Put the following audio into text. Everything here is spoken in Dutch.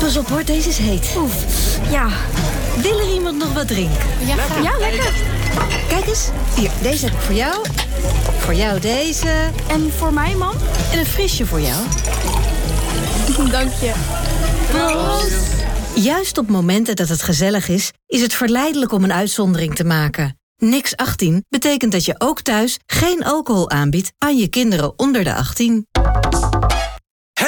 Pas op hoor, deze is heet. Oef, ja. Wil er iemand nog wat drinken? Ja, lekker. Kijk eens, hier, deze heb ik voor jou. Voor jou deze. En voor mij, mam? En een frisje voor jou. Dank je. Proost. Juist op momenten dat het gezellig is het verleidelijk om een uitzondering te maken. Niks 18 betekent dat je ook thuis geen alcohol aanbiedt aan je kinderen onder de 18.